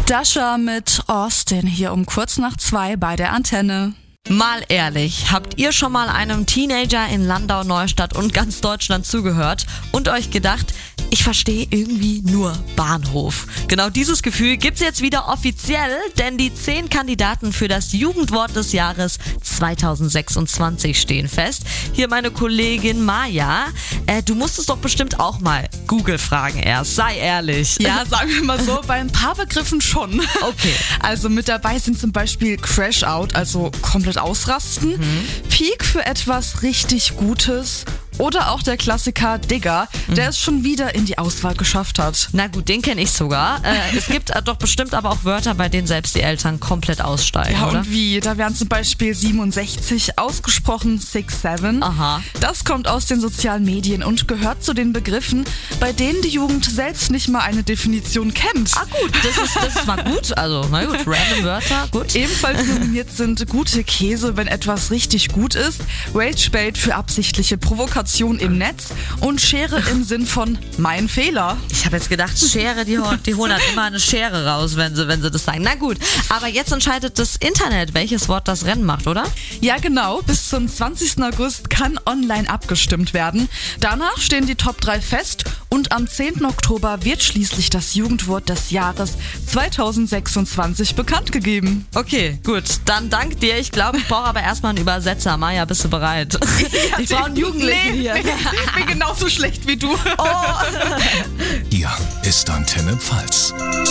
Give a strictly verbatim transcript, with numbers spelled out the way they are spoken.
Dasha mit Austin hier um kurz nach zwei bei der Antenne. Mal ehrlich, habt ihr schon mal einem Teenager in Landau, Neustadt und ganz Deutschland zugehört und euch gedacht, ich verstehe irgendwie nur Bahnhof? Genau dieses Gefühl gibt's jetzt wieder offiziell, denn die zehn Kandidaten für das Jugendwort des Jahres zweitausendsechsundzwanzig stehen fest. Hier meine Kollegin Maja. Äh, du musstest doch bestimmt auch mal Google fragen erst, sei ehrlich. Ja, sagen wir mal so, bei ein paar Begriffen schon. Okay. Also mit dabei sind zum Beispiel Crash Out, also komplett ausrasten, mhm. Peak für etwas richtig Gutes oder auch der Klassiker Digger, der es schon wieder in die Auswahl geschafft hat. Na gut, den kenne ich sogar. Äh, es gibt äh, doch bestimmt aber auch Wörter, bei denen selbst die Eltern komplett aussteigen, Ja, oder? und wie? Da werden zum Beispiel siebenundsechzig ausgesprochen six seven. Aha. Das kommt aus den sozialen Medien und gehört zu den Begriffen, bei denen die Jugend selbst nicht mal eine Definition kennt. Ah gut, das ist, das ist mal gut. Also, na gut, random Wörter, gut. Ebenfalls nominiert sind gute Käse, wenn etwas richtig gut ist, Ragebait für absichtliche Provokation im Netz und Schere im Sinn von mein Fehler. Ich habe jetzt gedacht, Schere, die, die holen dann immer eine Schere raus, wenn sie, wenn sie das sagen. Na gut, aber jetzt entscheidet das Internet, welches Wort das Rennen macht, oder? Ja genau, bis zum zwanzigsten August kann online abgestimmt werden. Danach stehen die Top drei fest und am zehnten Oktober wird schließlich das Jugendwort des Jahres zweitausendsechsundzwanzig bekannt gegeben. Okay, gut, dann dank dir. Ich glaube, ich brauche aber erstmal einen Übersetzer. Maja, bist du bereit? Ja, ich brauche einen Jugendlichen nee, hier. Nee, ich bin genauso schlecht wie du. Oh. Hier ist Antenne Pfalz.